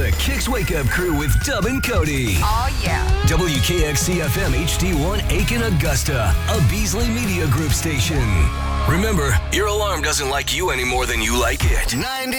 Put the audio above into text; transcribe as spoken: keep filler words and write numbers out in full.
the Kicks Wake Up Crew with Dub and Cody. Oh, yeah. W K X C F M H D one Aiken, Augusta, a Beasley Media Group station. Remember, your alarm doesn't like you any more than you like it. ninety